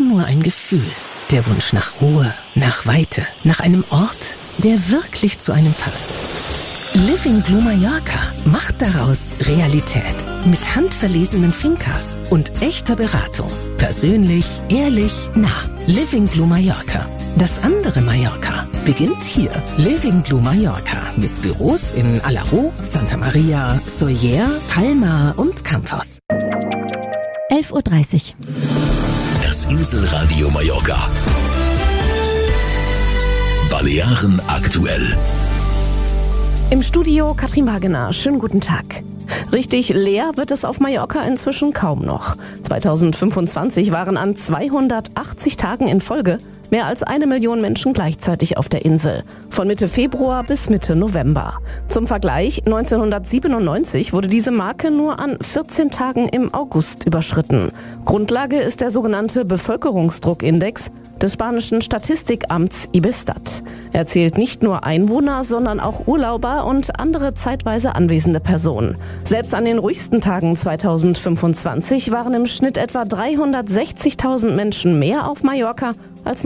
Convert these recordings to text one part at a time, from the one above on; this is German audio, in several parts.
nur ein Gefühl. Der Wunsch nach Ruhe, nach Weite, nach einem Ort, der wirklich zu einem passt. Living Blue Mallorca macht daraus Realität. Mit handverlesenen Fincas und echter Beratung. Persönlich, ehrlich, nah. Living Blue Mallorca. Das andere Mallorca beginnt hier. Living Blue Mallorca mit Büros in Alaró, Santa Maria, Sóller, Palma und Campos. 11:30 Uhr. Das Inselradio Mallorca. Balearen aktuell. Im Studio Katrin Wagener. Schönen guten Tag. Richtig leer wird es auf Mallorca inzwischen kaum noch. 2025 waren an 280 Tagen in Folge mehr als 1 Million Menschen gleichzeitig auf der Insel. Von Mitte Februar bis Mitte November. Zum Vergleich, 1997 wurde diese Marke nur an 14 Tagen im August überschritten. Grundlage ist der sogenannte Bevölkerungsdruckindex des spanischen Statistikamts Ibestat. Er zählt nicht nur Einwohner, sondern auch Urlauber und andere zeitweise anwesende Personen. Selbst an den ruhigsten Tagen 2025 waren im Schnitt etwa 360.000 Menschen mehr auf Mallorca als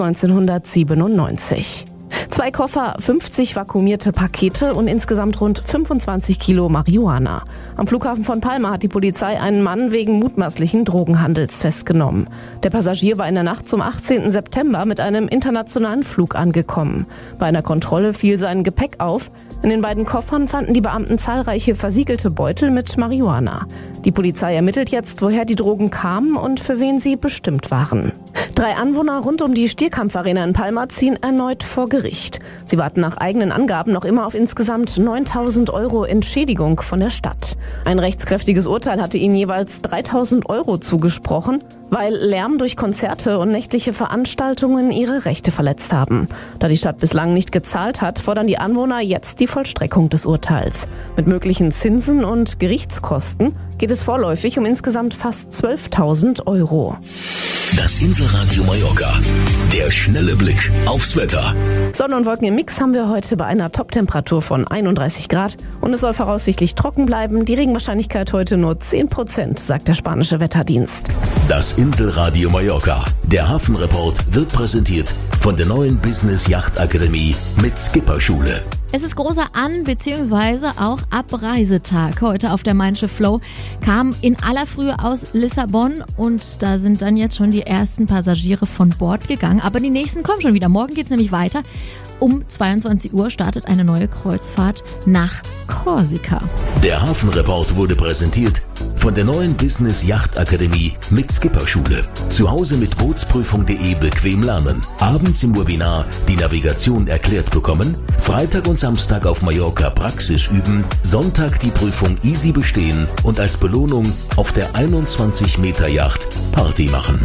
1997. 2 Koffer, 50 vakuumierte Pakete und insgesamt rund 25 Kilo Marihuana. Am Flughafen von Palma hat die Polizei einen Mann wegen mutmaßlichen Drogenhandels festgenommen. Der Passagier war in der Nacht zum 18. September mit einem internationalen Flug angekommen. Bei einer Kontrolle fiel sein Gepäck auf. In den beiden Koffern fanden die Beamten zahlreiche versiegelte Beutel mit Marihuana. Die Polizei ermittelt jetzt, woher die Drogen kamen und für wen sie bestimmt waren. 3 Anwohner rund um die Stierkampfarena in Palma ziehen erneut vor Gericht. Sie warten nach eigenen Angaben noch immer auf insgesamt 9.000 € Entschädigung von der Stadt. Ein rechtskräftiges Urteil hatte ihnen jeweils 3.000 € zugesprochen, weil Lärm durch Konzerte und nächtliche Veranstaltungen ihre Rechte verletzt haben. Da die Stadt bislang nicht gezahlt hat, fordern die Anwohner jetzt die Vollstreckung des Urteils. Mit möglichen Zinsen und Gerichtskosten geht es vorläufig um insgesamt fast 12.000 €. Das Inselradio Mallorca. Der schnelle Blick aufs Wetter. Sonne und Wolken im Mix haben wir heute bei einer Toptemperatur von 31 Grad und es soll voraussichtlich trocken bleiben. Die Regenwahrscheinlichkeit heute nur 10%, sagt der spanische Wetterdienst. Das Inselradio Mallorca. Der Hafenreport wird präsentiert von der neuen Business Yacht Akademie mit Skipperschule. Es ist großer An- bzw. auch Abreisetag. Heute auf der Mein Schiff Flow kam in aller Frühe aus Lissabon und da sind dann jetzt schon die ersten Passagiere von Bord gegangen. Aber die nächsten kommen schon wieder. Morgen geht's nämlich weiter. Um 22 Uhr startet eine neue Kreuzfahrt nach Korsika. Der Hafenreport wurde präsentiert von der neuen Business Yacht Akademie mit Skipperschule. Zu Hause mit Bootsprüfung.de bequem lernen. Abends im Webinar die Navigation erklärt bekommen. Freitag und Samstag auf Mallorca Praxis üben. Sonntag die Prüfung easy bestehen und als Belohnung auf der 21 Meter Yacht Party machen.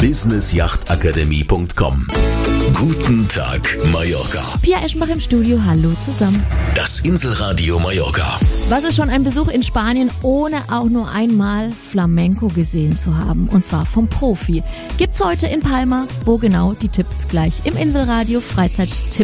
businessyachtakademie.com. Guten Tag, Mallorca. Pia Eschenbach im Studio, hallo zusammen. Das Inselradio Mallorca. Was ist schon ein Besuch in Spanien, ohne auch nur einmal Flamenco gesehen zu haben? Und zwar vom Profi. Gibt's heute in Palma. Wo genau? Die Tipps gleich im Inselradio Freizeittipp.